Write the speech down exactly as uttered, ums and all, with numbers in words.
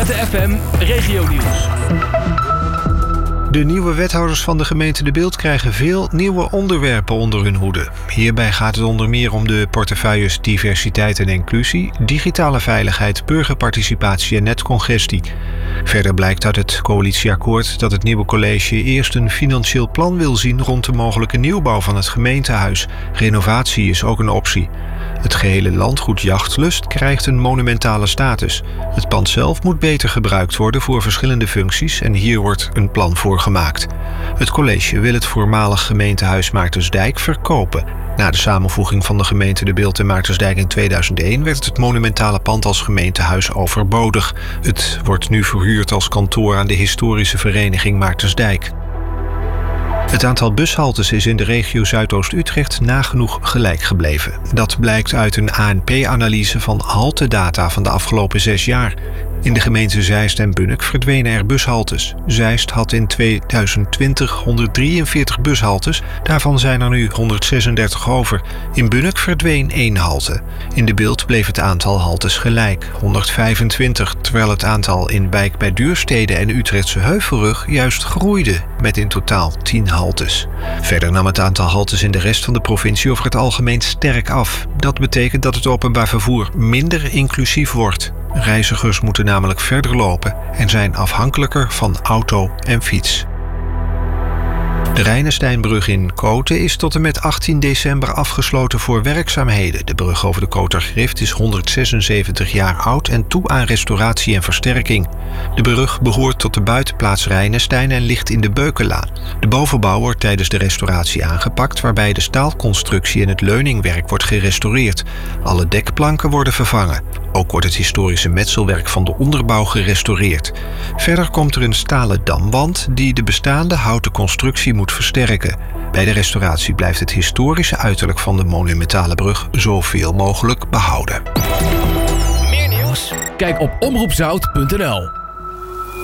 beste F M Regionieuws. De nieuwe wethouders van de gemeente De Bilt krijgen veel nieuwe onderwerpen onder hun hoede. Hierbij gaat het onder meer om de portefeuilles diversiteit en inclusie, digitale veiligheid, burgerparticipatie en netcongestie. Verder blijkt uit het coalitieakkoord dat het nieuwe college eerst een financieel plan wil zien rond de mogelijke nieuwbouw van het gemeentehuis. Renovatie is ook een optie. Het gehele landgoed Jachtlust krijgt een monumentale status. Het pand zelf moet beter gebruikt worden voor verschillende functies en hier wordt een plan voor gemaakt. Het college wil het voormalig gemeentehuis Maartensdijk verkopen. Na de samenvoeging van de gemeente De Bilt en Maartensdijk in tweeduizend één werd het monumentale pand als gemeentehuis overbodig. Het wordt nu verhuurd als kantoor aan de historische vereniging Maartensdijk. Het aantal bushaltes is in de regio Zuidoost-Utrecht nagenoeg gelijk gebleven. Dat blijkt uit een A N P-analyse van haltedata van de afgelopen zes jaar. In de gemeenten Zeist en Bunnik verdwenen er bushaltes. Zeist had in tweeduizend twintig honderddrieënveertig bushaltes, daarvan zijn er nu honderdzesendertig over. In Bunnik verdween één halte. In De Bilt bleef het aantal haltes gelijk, honderdvijfentwintig, terwijl het aantal in Wijk bij Duurstede en Utrechtse Heuvelrug juist groeide, met in totaal tien haltes. Verder nam het aantal haltes in de rest van de provincie over het algemeen sterk af. Dat betekent dat het openbaar vervoer minder inclusief wordt. Reizigers moeten namelijk verder lopen en zijn afhankelijker van auto en fiets. De Reinesteinbrug in Koten is tot en met achttien december afgesloten voor werkzaamheden. De brug over de Kotergrift is honderdzesenzeventig jaar oud en toe aan restauratie en versterking. De brug behoort tot de buitenplaats Reinestein en ligt in de Beukenlaan. De bovenbouw wordt tijdens de restauratie aangepakt, waarbij de staalconstructie en het leuningwerk wordt gerestaureerd. Alle dekplanken worden vervangen. Ook wordt het historische metselwerk van de onderbouw gerestaureerd. Verder komt er een stalen damwand die de bestaande houten constructie moet versterken. Bij de restauratie blijft het historische uiterlijk van de monumentale brug zoveel mogelijk behouden. Meer nieuws? Kijk op omroep zout punt n l.